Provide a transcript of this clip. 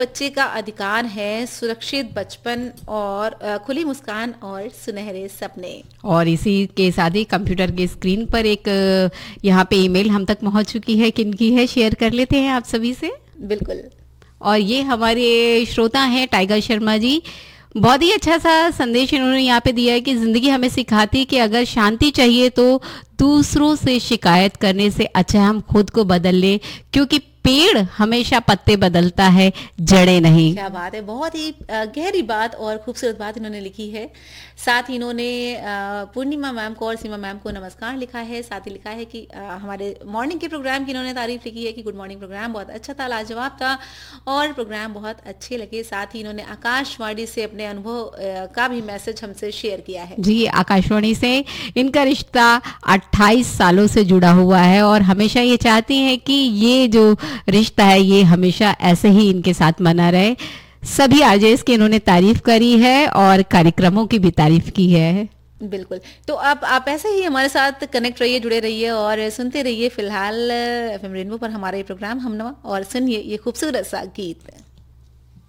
बच्चे का अधिकार है सुरक्षित बचपन और खुली मुस्कान और सुनहरे सपने। और इसी के साथ ही कंप्यूटर की स्क्रीन पर एक यहाँ पे ईमेल हम तक पहुँच चुकी है, किनकी है शेयर कर लेते हैं आप सभी से। बिल्कुल। और ये हमारे श्रोता हैं टाइगर शर्मा जी। बहुत ही अच्छा सा संदेश इन्होंने यहाँ पे दिया है कि जिंदगी हमें सिखाती है कि अगर शांति चाहिए तो दूसरों से शिकायत करने से अच्छा हम खुद को बदल लें, क्योंकि पेड़ हमेशा पत्ते बदलता है, जड़ें नहीं। क्या बात है, बहुत ही गहरी बात और खूबसूरत बात इन्होंने लिखी है। साथ ही इन्होंने पूर्णिमा मैम को और सीमा मैम को नमस्कार लिखा है। साथ ही लिखा है कि हमारे मॉर्निंग के प्रोग्राम की इन्होंने तारीफ लिखी है कि गुड मॉर्निंग प्रोग्राम बहुत अच्छा था, लाजवाब था और प्रोग्राम बहुत अच्छे लगे। साथ ही इन्होंने आकाशवाणी से अपने अनुभव का भी मैसेज हमसे शेयर किया है। जी, आकाशवाणी से इनका रिश्ता 28 सालों से जुड़ा हुआ है और हमेशा ये चाहती हैं कि ये जो रिश्ता है ये हमेशा ऐसे ही इनके साथ बना रहे। सभी आरजेस की इन्होंने तारीफ करी है और कार्यक्रमों की भी तारीफ की है। बिल्कुल। तो अब आप ऐसे ही हमारे साथ कनेक्ट रहिए, जुड़े रहिए और सुनते रहिए फिलहाल एफएम रेनबो पर हमारा ये प्रोग्राम हमनवा, और सुनिए ये खूबसूरत सा गीत।